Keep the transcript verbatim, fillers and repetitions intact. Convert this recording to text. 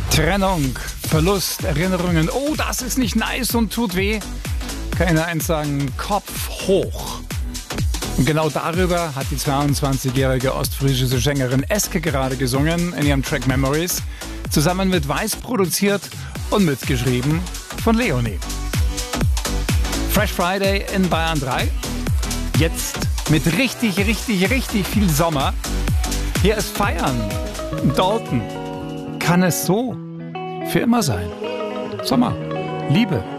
Trennung, Verlust, Erinnerungen. Oh, das ist nicht nice und tut weh. Kann ich eins sagen, Kopf hoch. Und genau darüber hat die zweiundzwanzigjährige ostfriesische Sängerin Eske gerade gesungen in ihrem Track Memories. Zusammen mit Weiß produziert und mitgeschrieben von Leonie. Fresh Friday in Bayern drei. Jetzt mit richtig, richtig, richtig viel Sommer. Hier ist Feiern. Dalton. Kann es so für immer sein? Sommer, Liebe.